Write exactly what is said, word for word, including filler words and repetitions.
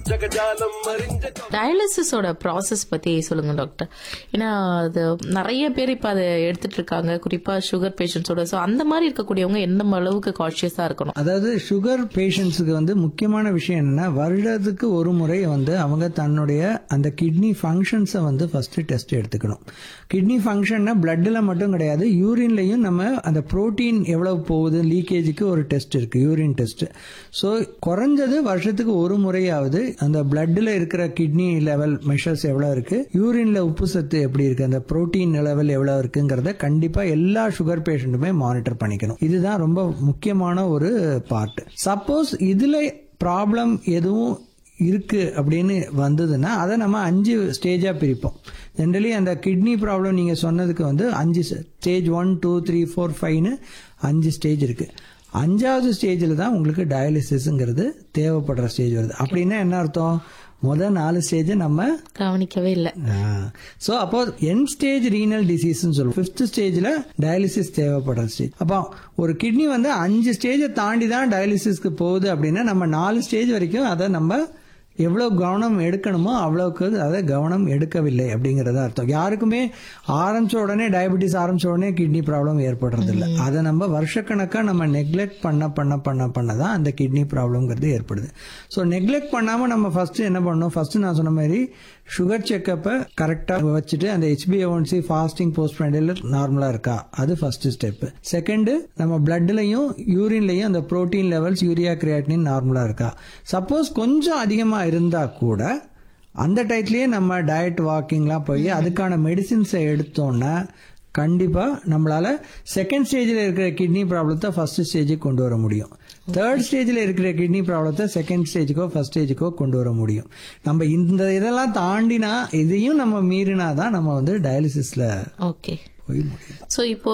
டயாலிசிஸோட process பத்தி சொல்லுங்க doctor. ஏன்னா அது நிறைய பேர் இப்ப அதை எடுத்துட்டு இருக்காங்க, குறிப்பா சுகர் பேஷண்ட்ஸோட. சோ அந்த மாதிரி இருக்கக்கூடியவங்க எந்த அளவுக்கு கான்ஷியஸா இருக்கணும்? அதாவது சுகர் பேஷண்ட்ஸுக்கு வந்து முக்கியமான விஷயம் என்னன்னா, வருடத்துக்கு ஒரு முறை வந்து அவங்க தன்னுடைய அந்த கிட்னி ஃபங்க்ஷன்ஸை வந்து ஃபர்ஸ்ட் டெஸ்ட் எடுத்துக்கணும். கிட்னி ஃபங்க்ஷன்னா பிளட்ல மட்டும் கிடையாது, யூரின்லையும் நம்ம அந்த புரோட்டீன் எவ்வளவு போகுது லீக்கேஜுக்கு ஒரு டெஸ்ட் இருக்கு, யூரின் டெஸ்ட். ஸோ குறைஞ்சது வருஷத்துக்கு ஒரு முறையாவது அந்த பிளட்ல இருக்கிற கிட்னி லெவல் மெஷர்ஸ் எவ்வளவு இருக்கு, யூரின்ல உப்பு சத்து எப்படி இருக்கு, அந்த புரோட்டீன் லெவல் எவ்வளவு இருக்குங்கிறத கண்டிப்பா எல்லா சுகர் பேஷண்ட்டுமே மானிட்டர் பண்ணிக்கணும். இதுதான் ரொம்ப முக்கியமான ஒரு பார்ட். சப்போஸ் இதுல ப்ராப்ளம் எதுவும் இருக்கு அப்படின்னு வந்ததுன்னா அதை நம்ம அஞ்சு ஸ்டேஜா பிரிப்போம். ஜென்ரலி அந்த கிட்னி ப்ராப்ளம் நீங்க சொன்னதுக்கு வந்து அஞ்சு stage, one two three four ஃபைவ்னு அஞ்சு ஸ்டேஜ் இருக்கு. அஞ்சாவது ஸ்டேஜில் தான் உங்களுக்கு டயாலிசிஸ்ங்கிறது தேவைப்படுற ஸ்டேஜ் வருது. அப்படின்னா என்ன அர்த்தம்? முதல் நாலு ஸ்டேஜ் நம்ம கவனிக்கவே இல்லை. சோ அப்போ என் ஸ்டேஜ் ரீனல் டிசீஸ் சொல்லுவோம். பிப்த் ஸ்டேஜ்ல டயாலிசிஸ் தேவைப்படுற ஸ்டேஜ். அப்போ ஒரு கிட்னி வந்து அஞ்சு ஸ்டேஜை தாண்டி தான் டயாலிசிஸ்க்கு போகுது அப்படின்னா நம்ம நாலு ஸ்டேஜ் வரைக்கும் அதை நம்ம எவ்வளவு கவனம் எடுக்கணுமோ அவ்வளவுக்கு அதை கவனம் எடுக்கவில்லை அப்படிங்கறத அர்த்தம். யாருக்குமே ஆரம்பிச்ச உடனே டயபெட்டிஸ் ஆரம்பிச்ச உடனே கிட்னி ப்ராப்ளம் ஏற்படுறது இல்லை. அதை நம்ம வருஷக்கணக்கா நம்ம நெக்லெக்ட் பண்ண பண்ண பண்ண பண்ணதான் அந்த கிட்னி ப்ராப்ளம்ங்கிறது ஏற்படுது. ஸோ நெக்லெக்ட் பண்ணாம நம்ம ஃபர்ஸ்ட் என்ன பண்ணணும்? ஃபர்ஸ்ட் நான் சொன்ன மாதிரி சுகர் செக்கப்பை கரெக்டா வச்சுட்டு அந்த ஹெச்பிஏஒன்சி ஃபாஸ்டிங் போஸ்ட் பிராண்டில் நார்மலா இருக்கா, அது ஃபர்ஸ்ட் ஸ்டெப். செகண்ட், நம்ம பிளட்லயும் யூரின்லயும் அந்த புரோட்டீன் லெவல்ஸ் யூரியா கிரியாட்டினின் நார்மலா இருக்கா. சப்போஸ் கொஞ்சம் அதிகமா இருந்தா கூட அந்த டைட்லயே நம்ம டயட் வாக்கிங்லாம் போய் அதுக்கான மெடிசின்ஸை எடுத்தோம்னா கண்டிப்பா நம்மளால செகண்ட் ஸ்டேஜில் இருக்கிற கிட்னி ப்ராப்ளத்தை ஃபர்ஸ்ட் ஸ்டேஜுக்கு கொண்டு வர முடியும். தேர்ட் ஸ்டேஜில் இருக்கிற கிட்னி ப்ராப்ளத்தை செகண்ட் ஸ்டேஜுக்கோ ஃபர்ஸ்ட் ஸ்டேஜுக்கோ கொண்டு வர முடியும். நம்ம இந்த இதெல்லாம் தாண்டினா, இதையும் நம்ம மீறினாதான் நம்ம வந்து டயாலிசிஸ்ல ஓகே போய் முடியும். சோ இப்போ